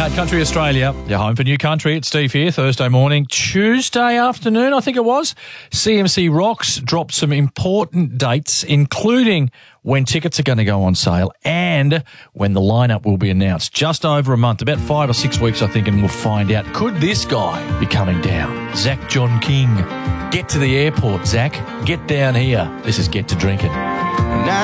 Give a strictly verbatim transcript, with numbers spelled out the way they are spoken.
at Country Australia, your home for new country. It's Steve here, Thursday morning. Tuesday afternoon, I think it was, C M C Rocks dropped some important dates, including when tickets are going to go on sale and when the lineup will be announced. Just over a month, about five or six weeks, I think, and we'll find out. Could this guy be coming down? Zach John King. Get to the airport, Zach. Get down here. This is Get to Drinking.